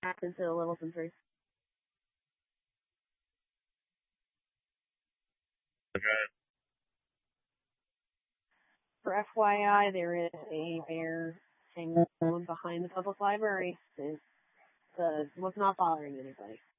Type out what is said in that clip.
back into the Little Century. Okay. For FYI, there is a bear hanging behind the public library. It was not bothering anybody.